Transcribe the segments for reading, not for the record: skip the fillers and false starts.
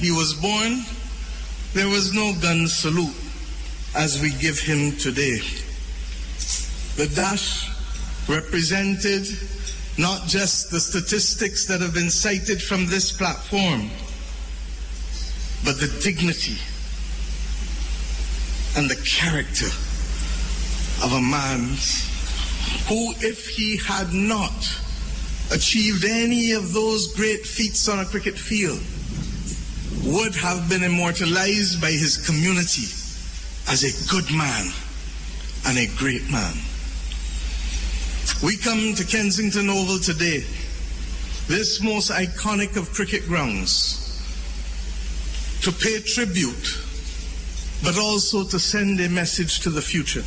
he was born, there was no gun salute as we give him today. The dash represented not just the statistics that have been cited from this platform, but the dignity and the character of a man who, if he had not achieved any of those great feats on a cricket field, would have been immortalized by his community as a good man and a great man. We come to Kensington Oval today, this most iconic of cricket grounds, to pay tribute, but also to send a message to the future.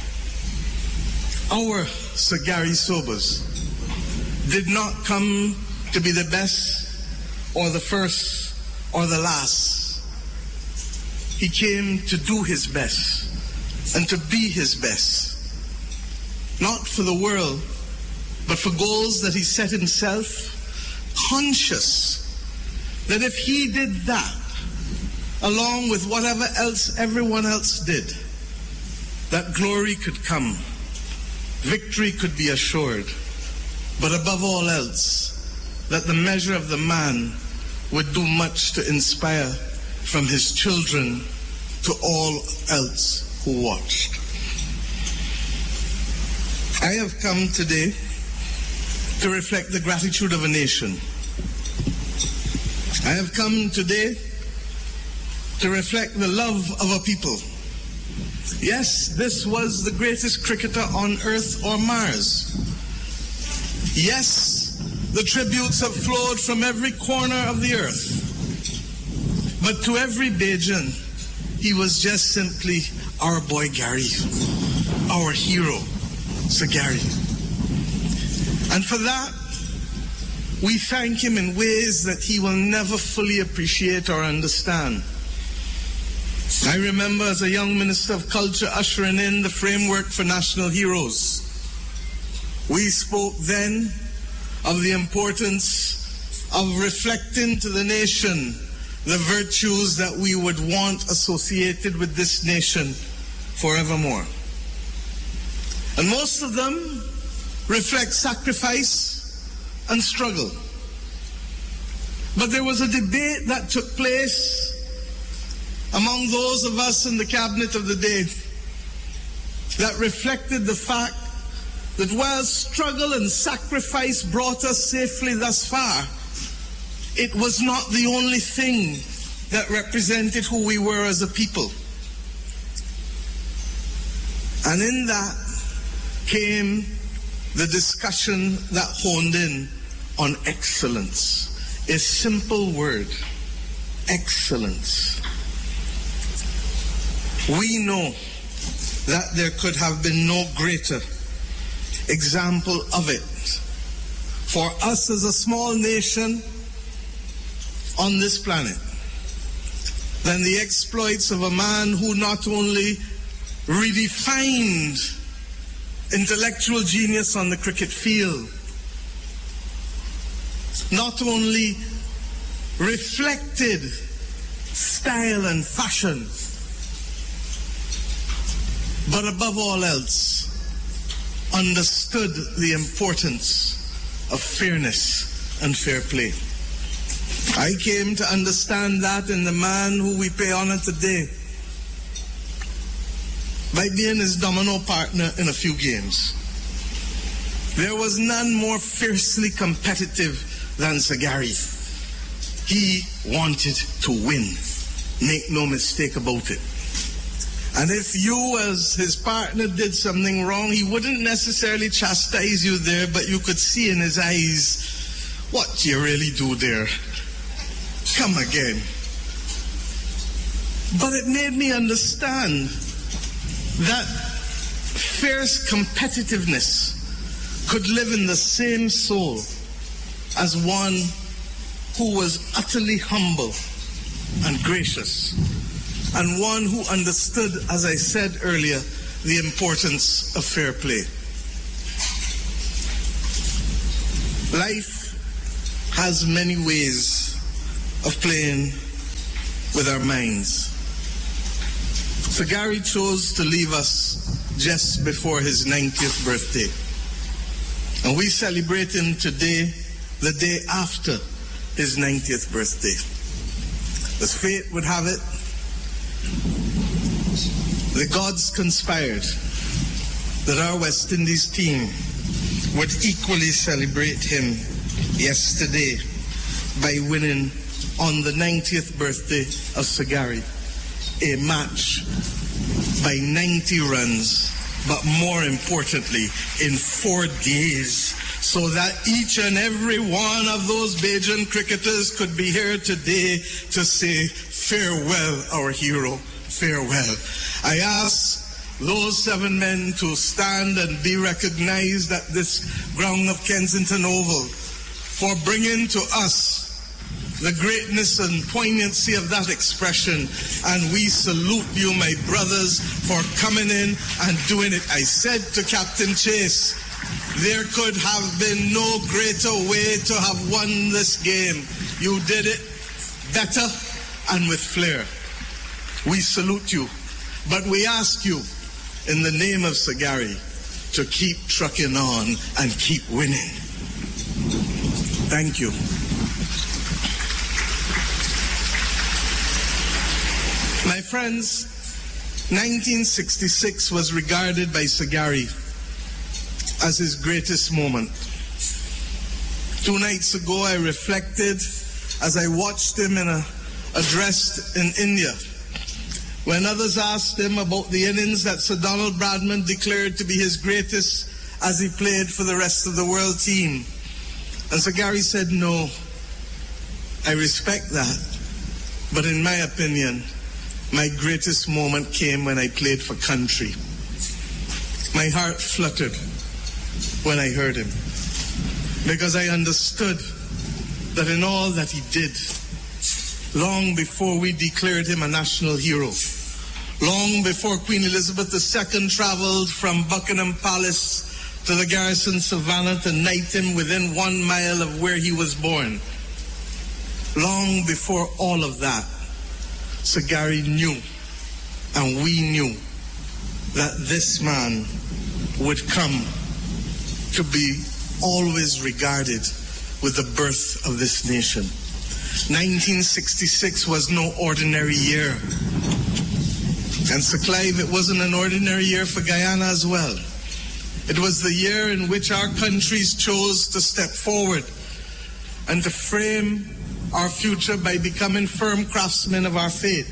Our Sir Gary Sobers did not come to be the best or the first or the last. He came to do his best and to be his best. Not for the world, but for goals that he set himself, conscious that if he did that, along with whatever else everyone else did, that glory could come, victory could be assured, but above all else, that the measure of the man would do much to inspire from his children to all else who watched. I have come today to reflect the gratitude of a nation. I have come today to reflect the love of a people. Yes, this was the greatest cricketer on Earth or Mars. Yes, the tributes have flowed from every corner of the earth. But to every Bajan, he was just simply our boy Gary, our hero, Sir Gary. And for that, we thank him in ways that he will never fully appreciate or understand. I remember as a young Minister of Culture ushering in the framework for national heroes. We spoke then of the importance of reflecting to the nation the virtues that we would want associated with this nation forevermore. And most of them reflect sacrifice and struggle. But there was a debate that took place among those of us in the cabinet of the day that reflected the fact that while struggle and sacrifice brought us safely thus far, it was not the only thing that represented who we were as a people. And in that came the discussion that honed in on excellence. A simple word, excellence. We know that there could have been no greater example of it for us as a small nation on this planet than the exploits of a man who not only redefined intellectual genius on the cricket field, not only reflected style and fashion, but above all else, understood the importance of fairness and fair play. I came to understand that in the man who we pay honor today by being his domino partner in a few games. There was none more fiercely competitive than Sir Gary. He wanted to win. Make no mistake about it. And if you, as his partner, did something wrong, he wouldn't necessarily chastise you there, but you could see in his eyes, what do you really do there? Come again. But it made me understand that fierce competitiveness could live in the same soul as one who was utterly humble and gracious, and one who understood, as I said earlier, the importance of fair play. Life has many ways of playing with our minds. So Gary chose to leave us just before his 90th birthday. And we celebrate him today, the day after his 90th birthday. As fate would have it, the gods conspired that our West Indies team would equally celebrate him yesterday by winning on the 90th birthday of Sir Gary a match by 90 runs, but more importantly, in 4 days, so that each and every one of those Bajan cricketers could be here today to say, farewell, our hero, farewell. I ask those 7 men to stand and be recognized at this ground of Kensington Oval for bringing to us the greatness and poignancy of that expression. And we salute you, my brothers, for coming in and doing it. I said to Captain Chase, there could have been no greater way to have won this game. You did it better and with flair. We salute you, but we ask you, in the name of Sir Gary, to keep trucking on and keep winning. Thank you. My friends, 1966 was regarded by Sir Gary as his greatest moment. 2 nights ago, I reflected as I watched him in a address in India, when others asked him about the innings that Sir Donald Bradman declared to be his greatest as he played for the rest of the world team. And Sir Gary said, no, I respect that, but in my opinion, my greatest moment came when I played for country. My heart fluttered when I heard him, because I understood that in all that he did, long before we declared him a national hero, long before Queen Elizabeth II traveled from Buckingham Palace to the garrison Savannah to knight him within 1 mile of where he was born, long before all of that, Sir Gary knew, and we knew, that this man would come to be always regarded with the birth of this nation. 1966 was no ordinary year. And Sir Clive, it wasn't an ordinary year for Guyana as well. It was the year in which our countries chose to step forward and to frame our future by becoming firm craftsmen of our fate.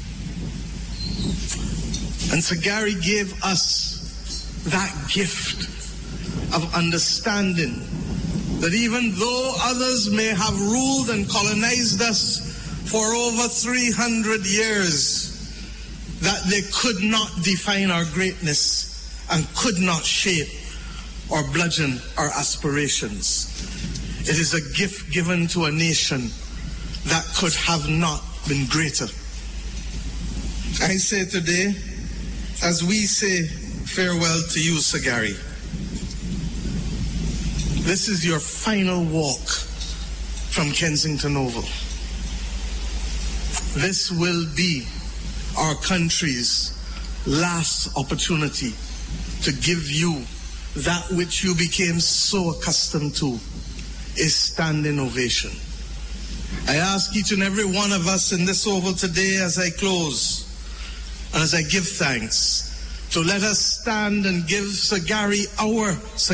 And Sir Gary gave us that gift of understanding that even though others may have ruled and colonized us for over 300 years, that they could not define our greatness and could not shape or bludgeon our aspirations. It is a gift given to a nation that could have not been greater. I say today, as we say farewell to you, Sir Gary, this is your final walk from Kensington Oval. This will be our country's last opportunity to give you that which you became so accustomed to, a standing ovation. I ask each and every one of us in this Oval today, as I close and as I give thanks, to let us stand and give Sir Gary, our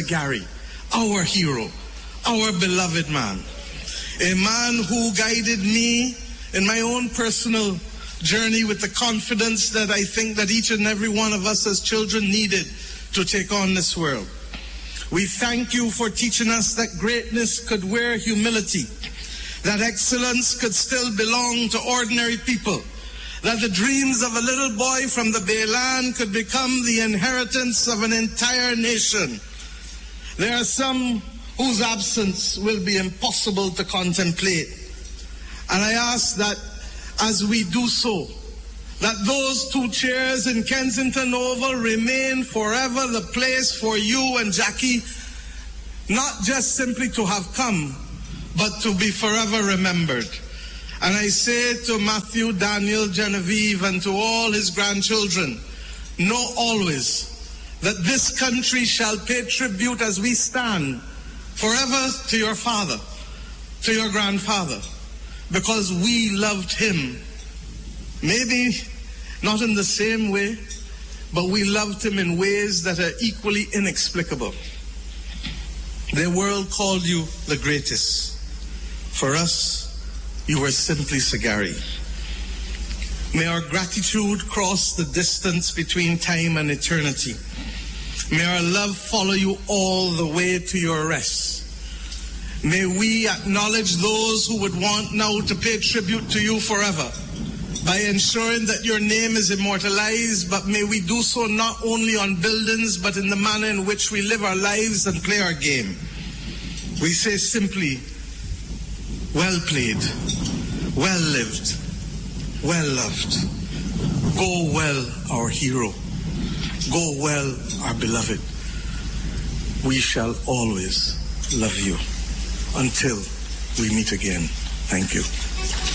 hero, our beloved man, a man who guided me in my own personal journey with the confidence that I think that each and every one of us as children needed to take on this world. We thank you for teaching us that greatness could wear humility, that excellence could still belong to ordinary people, that the dreams of a little boy from the Bayland could become the inheritance of an entire nation. There are some whose absence will be impossible to contemplate. And I ask that as we do so, that those 2 chairs in Kensington Oval remain forever the place for you and Jackie, not just simply to have come, but to be forever remembered. And I say to Matthew, Daniel, Genevieve, and to all his grandchildren, know always that this country shall pay tribute as we stand forever to your father, to your grandfather, because we loved him. Maybe not in the same way, but we loved him in ways that are equally inexplicable. The world called you the greatest. For us, you were simply Sagari. May our gratitude cross the distance between time and eternity. May our love follow you all the way to your rest. May we acknowledge those who would want now to pay tribute to you forever by ensuring that your name is immortalized, but may we do so not only on buildings, but in the manner in which we live our lives and play our game. We say simply, well played, well lived, well loved. Go well, our hero. Go well, our beloved. We shall always love you until we meet again. Thank you.